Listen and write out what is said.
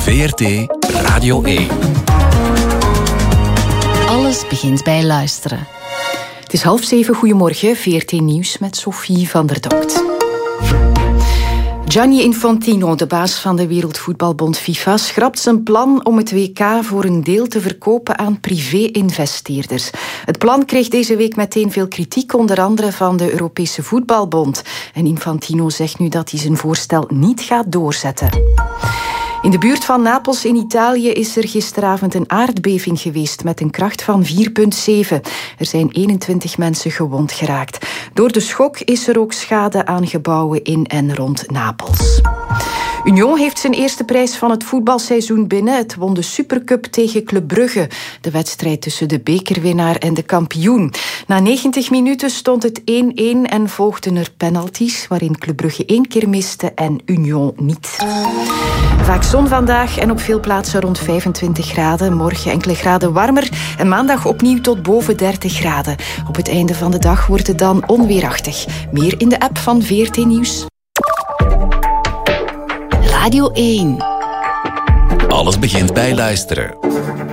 VRT Radio 1. Alles begint bij luisteren. Het is 6:30, goedemorgen, VRT Nieuws met Sophie van der Dokt. Gianni Infantino, de baas van de Wereldvoetbalbond FIFA, schrapt zijn plan om het WK voor een deel te verkopen aan privé-investeerders. Het plan kreeg deze week meteen veel kritiek, onder andere van de Europese Voetbalbond. En Infantino zegt nu dat hij zijn voorstel niet gaat doorzetten. In de buurt van Napels in Italië is er gisteravond een aardbeving geweest met een kracht van 4,7. Er zijn 21 mensen gewond geraakt. Door de schok is er ook schade aan gebouwen in en rond Napels. Union heeft zijn eerste prijs van het voetbalseizoen binnen. Het won de Supercup tegen Club Brugge. De wedstrijd tussen de bekerwinnaar en de kampioen. Na 90 minuten stond het 1-1 en volgden er penalties, waarin Club Brugge 1 keer miste en Union niet. Vaak zon vandaag en op veel plaatsen rond 25 graden. Morgen enkele graden warmer en maandag opnieuw tot boven 30 graden. Op het einde van de dag wordt het dan onweerachtig. Meer in de app van VRT Nieuws. Radio 1. Alles begint bij luisteren.